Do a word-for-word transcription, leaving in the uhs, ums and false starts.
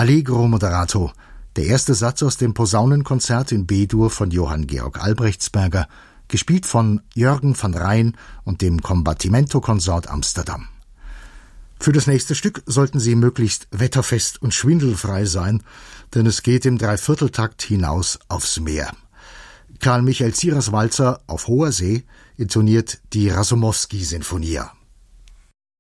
Allegro moderato, der erste Satz aus dem Posaunenkonzert in B-Dur von Johann Georg Albrechtsberger, gespielt von Jürgen van Rijn und dem Combattimento-Consort Amsterdam. Für das nächste Stück sollten Sie möglichst wetterfest und schwindelfrei sein, denn es geht im Dreivierteltakt hinaus aufs Meer. Karl Michael Zierers Walzer auf hoher See intoniert die Rasumowski-Sinfonia.